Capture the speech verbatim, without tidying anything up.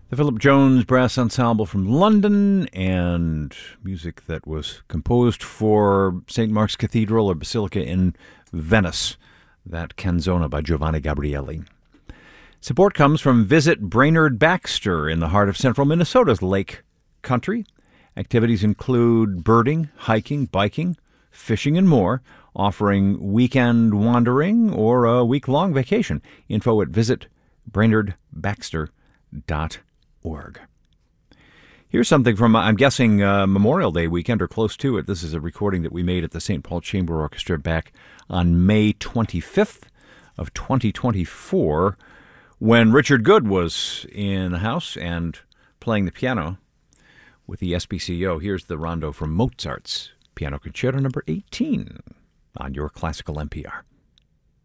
The Philip Jones Brass Ensemble from London, and music that was composed for Saint Mark's Cathedral or Basilica in Venice, that canzona by Giovanni Gabrieli. Support comes from Visit Brainerd Baxter in the heart of central Minnesota's Lake Country. Activities include birding, hiking, biking, fishing, and more, offering weekend wandering or a week-long vacation. Info at visit brainerd baxter dot org. Here's something from, I'm guessing, uh, Memorial Day weekend or close to it. This is a recording that we made at the Saint Paul Chamber Orchestra back on May twenty-fifth of twenty twenty-four, when Richard Good was in the house and playing the piano with the S B C O. Here's the rondo from Mozart's Piano Concerto number eighteen on your Classical N P R.